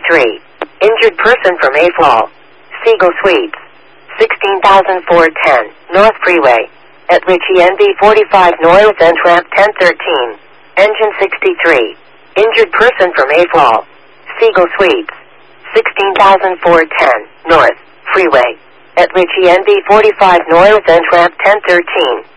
63. Injured person from Aflal. Siegel Suites. 16,410. North Freeway. At Ritchie NB 45 North and Ramp 1013. Engine 63. Injured person from Aflal. Siegel Suites. 16,410. North Freeway. At Ritchie NB 45 North and Ramp 1013.